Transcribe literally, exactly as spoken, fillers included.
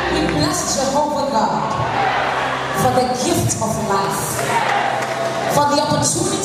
We bless Jehovah God for the gift of life, for the opportunity